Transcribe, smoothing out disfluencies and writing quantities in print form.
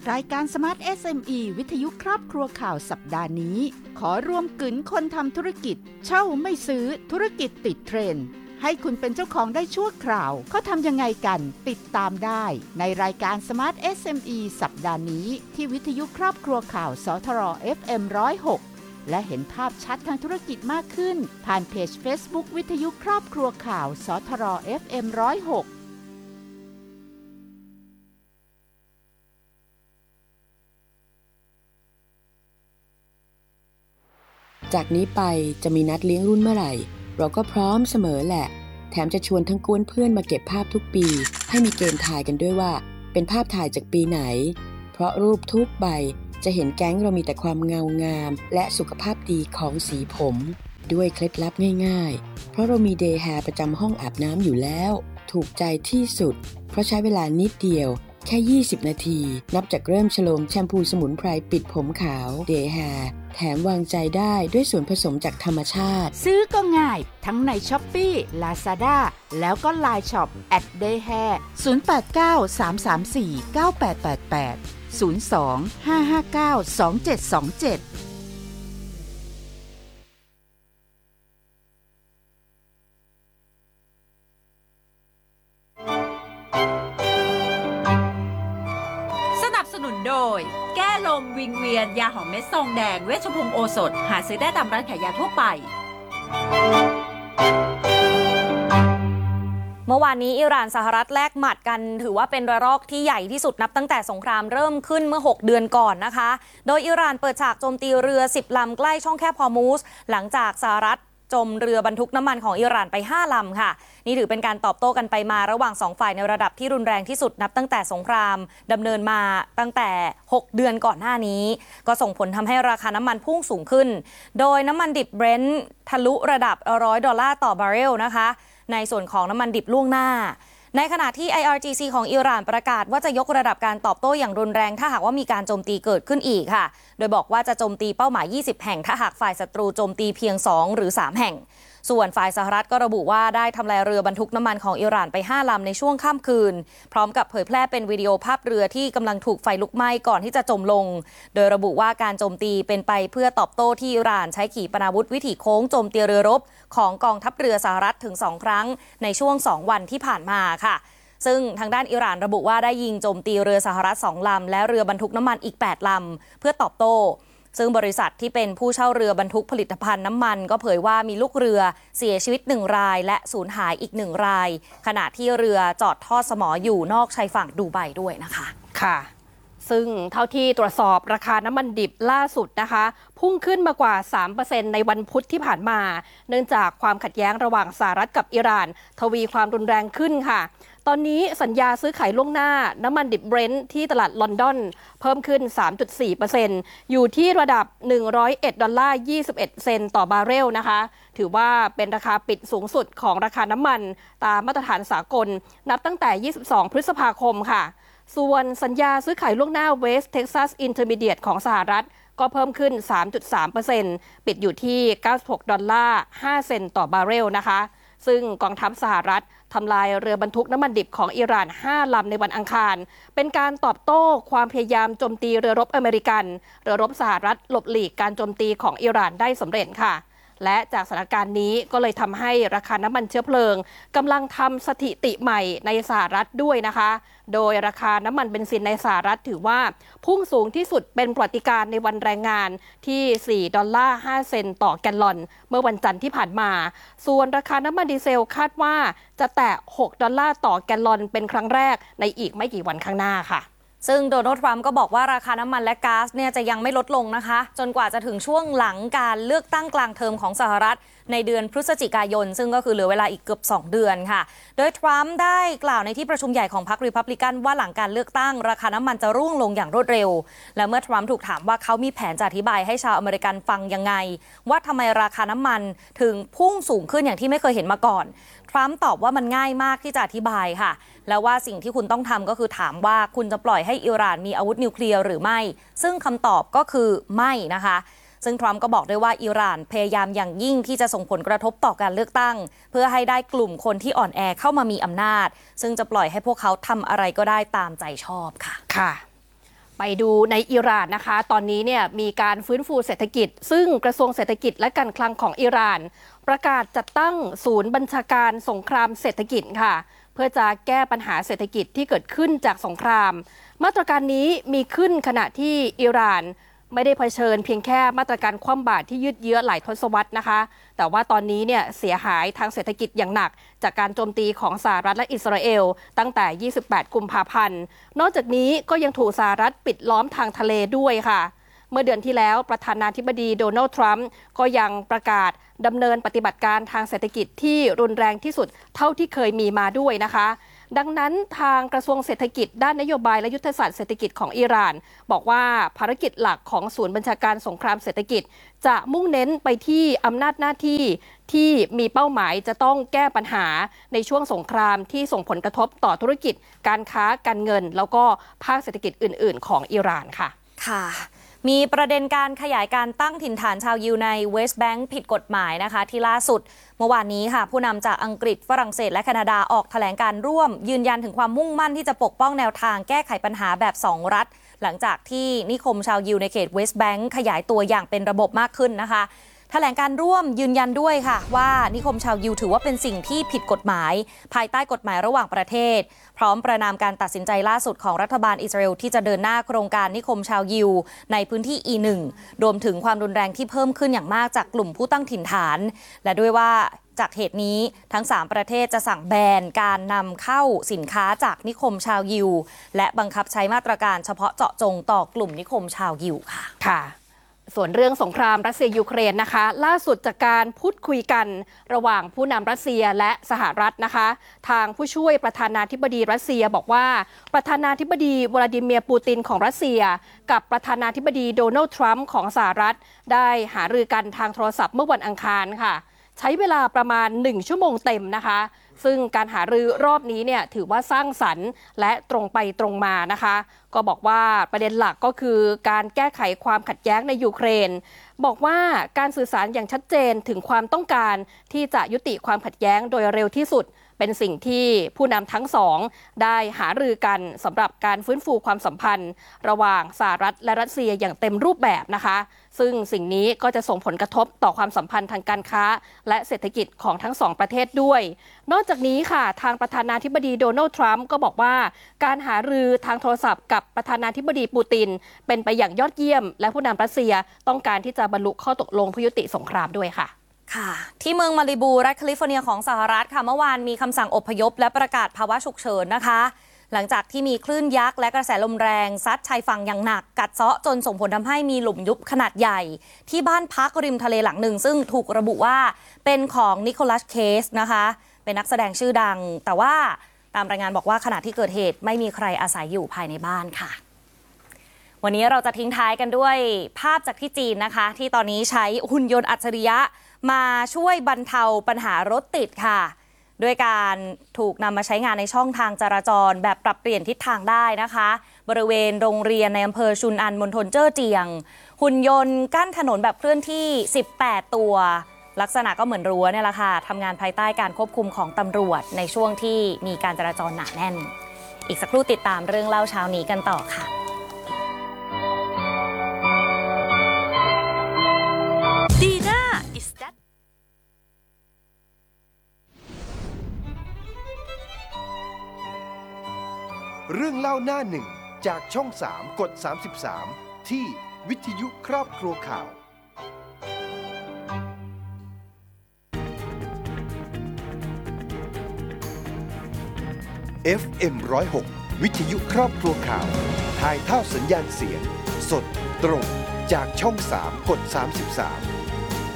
รายการ Smart SME วิทยุครอบครัวข่าวสัปดาห์นี้ขอรวมกึ๋นคนทำธุรกิจเช่าไม่ซื้อธุรกิจติดเทรนด์ให้คุณเป็นเจ้าของได้ชั่วคราวเขาทำยังไงกันติดตามได้ในรายการ Smart SME สัปดาห์นี้ที่วิทยุครอบครัวข่าวสทร FM 106และเห็นภาพชัดทางธุรกิจมากขึ้นผ่านเพจ Facebook วิทยุครอบครัวข่าวสทร FM 106 จากนี้ไปจะมีนัดเลี้ยงรุ่นเมื่อไหร่เราก็พร้อมเสมอแหละแถมจะชวนทั้งกวนเพื่อนมาเก็บภาพทุกปีให้มีเกมถ่ายกันด้วยว่าเป็นภาพถ่ายจากปีไหนเพราะรูปทุกใบจะเห็นแก๊งเรามีแต่ความเงางามและสุขภาพดีของสีผมด้วยเคล็ดลับง่ายๆเพราะเรามีเดย์แฮร์ประจำห้องอาบน้ำอยู่แล้วถูกใจที่สุดเพราะใช้เวลานิดเดียวแค่20นาทีนับจากเริ่มฉลมแชมพูสมุนไพรปิดผมขาวเดย์แฮร์แถมวางใจได้ด้วยส่วนผสมจากธรรมชาติซื้อก็ง่ายทั้งใน Shopee Lazada แล้วก็ LINE Shop @dayhair 0893349888 02-559-2727 โดยแก้ลมวิงเวียนยาหอมเม็ดซองแดงเวชภัณฑ์โอสถหาซื้อได้ตามร้านขายยาทั่วไปเมื่อวานนี้อิหร่านสหรัฐแลกหมัดกันถือว่าเป็นระลอกที่ใหญ่ที่สุดนับตั้งแต่สงครามเริ่มขึ้นเมื่อ6เดือนก่อนนะคะโดยอิหร่านเปิดฉากโจมตีเรือ10ลำใกล้ช่องแคบฮอร์มุซหลังจากสหรัฐจมเรือบรรทุกน้ำมันของอิหร่านไป5ลำค่ะนี่ถือเป็นการตอบโต้กันไปมาระหว่าง2ฝ่ายในระดับที่รุนแรงที่สุดนับตั้งแต่สงครามดำเนินมาตั้งแต่6เดือนก่อนหน้านี้ก็ส่งผลทำให้ราคาน้ำมันพุ่งสูงขึ้นโดยน้ำมันดิบเบรนท์ทะลุระดับ$100ต่อบาร์เรลนะคะในส่วนของน้ำมันดิบล่วงหน้าในขณะที่ IRGC ของอิหร่านประกาศว่าจะยกระดับการตอบโต้อย่างรุนแรงถ้าหากว่ามีการโจมตีเกิดขึ้นอีกค่ะโดยบอกว่าจะโจมตีเป้าหมาย20แห่งถ้าหากฝ่ายศัตรูโจมตีเพียง2หรือ3แห่งส่วนฝ่ายสหรัฐก็ระบุว่าได้ทำลายเรือบรรทุกน้ำมันของอิหร่านไป5ลำในช่วงค่ำคืนพร้อมกับเผยแพร่เป็นวิดีโอภาพเรือที่กำลังถูกไฟลุกไหม้ก่อนที่จะจมลงโดยระบุว่าการโจมตีเป็นไปเพื่อตอบโต้ที่อิหร่านใช้ขีปนาวุธวิถีโค้งโจมตีเรือรบของกองทัพเรือสหรัฐถึง2ครั้งในช่วง2วันที่ผ่านมาค่ะซึ่งทางด้านอิหร่านระบุว่าได้ยิงโจมตีเรือสหรัฐ2ลำและเรือบรรทุกน้ำมันอีก8ลำเพื่อตอบโต้ซึ่งบริษัทที่เป็นผู้เช่าเรือบรรทุกผลิตภัณฑ์น้ำมันก็เผยว่ามีลูกเรือเสียชีวิต1รายและสูญหายอีก1รายขณะที่เรือจอดทอดสมออยู่นอกชายฝั่งดูไบด้วยนะคะค่ะซึ่งเท่าที่ตรวจสอบราคาน้ำมันดิบล่าสุดนะคะพุ่งขึ้นมากว่า 3% ในวันพุธที่ผ่านมาเนื่องจากความขัดแย้งระหว่างสหรัฐกับอิหร่านทวีความรุนแรงขึ้นค่ะตอนนี้สัญญาซื้อขายล่วงหน้าน้ำมันดิบเบรนท์ที่ตลาดลอนดอนเพิ่มขึ้น 3.4% อยู่ที่ระดับ$101.21 ต่อบาร์เรลนะคะถือว่าเป็นราคาปิดสูงสุดของราคาน้ำมันตามมาตรฐานสากลนับตั้งแต่22พฤษภาคมค่ะส่วนสัญญาซื้อขายล่วงหน้า West Texas Intermediate ของสหรัฐก็เพิ่มขึ้น 3.3% ปิดอยู่ที่$96.05 ต่อบาร์เรลนะคะซึ่งกองทัพสหรัฐทำลายเรือบรรทุกน้ำมันดิบของอิหร่าน5ลำในวันอังคารเป็นการตอบโต้ความพยายามโจมตีเรือรบอเมริกันเรือรบสหรัฐหลบหลีกการโจมตีของอิหร่านได้สำเร็จค่ะและจากสถานการณ์นี้ก็เลยทำให้ราคาน้ำมันเชื้อเพลิงกำลังทำสถิติใหม่ในสหรัฐด้วยนะคะโดยราคาน้ำมันเบนซินในสหรัฐถือว่าพุ่งสูงที่สุดเป็นประวัติการณ์ในวันแรงงานที่$4.05ต่อแกลลอนเมื่อวันจันทร์ที่ผ่านมาส่วนราคาน้ำมันดีเซลคาดว่าจะแตะ$6ต่อแกลลอนเป็นครั้งแรกในอีกไม่กี่วันข้างหน้าค่ะซึ่งโดนัลด์ทรัมป์ก็บอกว่าราคาน้ำมันและก๊าซเนี่ยจะยังไม่ลดลงนะคะจนกว่าจะถึงช่วงหลังการเลือกตั้งกลางเทอมของสหรัฐในเดือนพฤศจิกายนซึ่งก็คือเหลือเวลาอีกเกือบ2เดือนค่ะโดยทรัมป์ได้กล่าวในที่ประชุมใหญ่ของพรรครีพับลิกันว่าหลังการเลือกตั้งราคาน้ำมันจะร่วงลงอย่างรวดเร็วและเมื่อทรัมป์ถูกถามว่าเขามีแผนจะอธิบายให้ชาวอเมริกันฟังยังไงว่าทำไมราคาน้ำมันถึงพุ่งสูงขึ้นอย่างที่ไม่เคยเห็นมาก่อนทรัมป์ตอบว่ามันง่ายมากที่จะอธิบายค่ะแล้วว่าสิ่งที่คุณต้องทำก็คือถามว่าคุณจะปล่อยให้อิหร่านมีอาวุธนิวเคลียร์หรือไม่ซึ่งคำตอบก็คือไม่นะคะซึ่งทรัมป์ก็บอกด้วยว่าอิหร่านพยายามอย่างยิ่งที่จะส่งผลกระทบต่อการเลือกตั้งเพื่อให้ได้กลุ่มคนที่อ่อนแอเข้ามามีอำนาจซึ่งจะปล่อยให้พวกเขาทำอะไรก็ได้ตามใจชอบค่ะค่ะไปดูในอิหร่านนะคะตอนนี้เนี่ยมีการฟื้นฟูเศรษฐกิจซึ่งกระทรวงเศรษฐกิจและการคลังของอิหร่านประกาศจัดตั้งศูนย์บัญชาการสงครามเศรษฐกิจค่ะเพื่อจะแก้ปัญหาเศรษฐกิจที่เกิดขึ้นจากสงครามมาตรการนี้มีขึ้นขณะที่อิหร่านไม่ได้เผชิญเพียงแค่มาตรการคว่ำบาตรที่ยืดเยื้อหลายทศวรรษนะคะแต่ว่าตอนนี้เนี่ยเสียหายทางเศรษฐกิจอย่างหนักจากการโจมตีของสหรัฐและอิสราเอลตั้งแต่ 28 กุมภาพันธ์นอกจากนี้ก็ยังถูกสหรัฐปิดล้อมทางทะเลด้วยค่ะเมื่อเดือนที่แล้วประธานาธิบดีโดนัลด์ทรัมป์ก็ยังประกาศดำเนินปฏิบัติการทางเศรษฐกิจที่รุนแรงที่สุดเท่าที่เคยมีมาด้วยนะคะดังนั้นทางกระทรวงเศรษฐกิจด้านนโยบายและยุทธศาสตร์เศรษฐกิจของอิหร่านบอกว่าภารกิจหลักของศูนย์บัญชาการสงครามเศรษฐกิจจะมุ่งเน้นไปที่อำนาจหน้าที่ที่มีเป้าหมายจะต้องแก้ปัญหาในช่วงสงครามที่ส่งผลกระทบต่อธุรกิจการค้าการเงินแล้วก็ภาคเศรษฐกิจอื่นๆของอิหร่านค่ะค่ะมีประเด็นการขยายการตั้งถิ่นฐานชาวยิวในเวสต์แบงก์ผิดกฎหมายนะคะที่ล่าสุดเมื่อวานนี้ค่ะผู้นำจากอังกฤษฝรั่งเศสและแคนาดาออกแถลงการร่วมยืนยันถึงความมุ่งมั่นที่จะปกป้องแนวทางแก้ไขปัญหาแบบ2รัฐหลังจากที่นิคมชาวยิวในเขตเวสต์แบงก์ขยายตัวอย่างเป็นระบบมากขึ้นนะคะแถลงการร่วมยืนยันด้วยค่ะว่านิคมชาวยิวถือว่าเป็นสิ่งที่ผิดกฎหมายภายใต้กฎหมายระหว่างประเทศพร้อมประณามการตัดสินใจล่าสุดของรัฐบาลอิสราเอลที่จะเดินหน้าโครงการนิคมชาวยิวในพื้นที่ E1 รวมถึงความรุนแรงที่เพิ่มขึ้นอย่างมากจากกลุ่มผู้ตั้งถิ่นฐานและด้วยว่าจากเหตุนี้ทั้ง3ประเทศจะสั่งแบนการนำเข้าสินค้าจากนิคมชาวยิวและบังคับใช้มาตรการเฉพาะเจาะจงต่อกลุ่มนิคมชาวยิวค่ะส่วนเรื่องสงครามรัสเซียยูเครนนะคะล่าสุดจากการพูดคุยกันระหว่างผู้นำรัสเซียและสหรัฐนะคะทางผู้ช่วยประธานาธิบดีรัสเซียบอกว่าประธานาธิบดีวลาดิเมียร์ปูตินของรัสเซียกับประธานาธิบดีโดนัลด์ทรัมป์ของสหรัฐได้หารือกันทางโทรศัพท์เมื่อวันอังคารค่ะใช้เวลาประมาณ1ชั่วโมงเต็มนะคะซึ่งการหารือรอบนี้เนี่ยถือว่าสร้างสรรค์และตรงไปตรงมานะคะก็บอกว่าประเด็นหลักก็คือการแก้ไขความขัดแย้งในยูเครนบอกว่าการสื่อสารอย่างชัดเจนถึงความต้องการที่จะยุติความขัดแย้งโดยเร็วที่สุดเป็นสิ่งที่ผู้นำทั้งสองได้หารือกันสำหรับการฟื้นฟูความสัมพันธ์ระหว่างสหรัฐและรัสเซียอย่างเต็มรูปแบบนะคะซึ่งสิ่งนี้ก็จะส่งผลกระทบต่อความสัมพันธ์ทางการค้าและเศรษฐกิจของทั้งสองประเทศด้วยนอกจากนี้ค่ะทางประธานาธิบดีโดนัลด์ทรัมป์ก็บอกว่าการหารือทางโทรศัพท์กับประธานาธิบดีปูตินเป็นไปอย่างยอดเยี่ยมและผู้นำรัสเซียต้องการที่จะบรรลุข้อตกลงเพื่อยุติสงครามด้วยค่ะที่เมืองมาลิบูรัฐแคลิฟอร์เนียของสหรัฐค่ะเมื่อวานมีคำสั่งอพยพและประกาศภาวะฉุกเฉินนะคะหลังจากที่มีคลื่นยักษ์และกระแสลมแรงซัดชายฝั่งอย่างหนักกัดเซาะจนส่งผลทำให้มีหลุมยุบขนาดใหญ่ที่บ้านพักริมทะเลหลังหนึ่งซึ่งถูกระบุว่าเป็นของนิโคลัสเคสนะคะเป็นนักแสดงชื่อดังแต่ว่าตามรายงานบอกว่าขณะที่เกิดเหตุไม่มีใครอาศัยอยู่ภายในบ้านค่ะวันนี้เราจะทิ้งท้ายกันด้วยภาพจากที่จีนนะคะที่ตอนนี้ใช้หุ่นยนต์อัจฉริยะมาช่วยบรรเทาปัญหารถติดค่ะด้วยการถูกนำมาใช้งานในช่องทางจราจรแบบปรับเปลี่ยนทิศทางได้นะคะบริเวณโรงเรียนในอำเภอชุนอันมณฑลเจ้อเจียงหุ่นยนต์กั้นถนนแบบเคลื่อนที่18ตัวลักษณะก็เหมือนรั้วเนี่ยแหละค่ะทำงานภายใต้การควบคุมของตำรวจในช่วงที่มีการจราจรหนาแน่นอีกสักครู่ติดตามเรื่องเล่าเช้านี้กันต่อค่ะเรื่องเล่าหน้าหนึ่งจากช่อง3กด33ที่วิทยุครอบครัวข่าว FM 106วิทยุครอบครัวข่าวถ่ายทอดสัญญาณเสียงสดตรงจากช่อง3กด33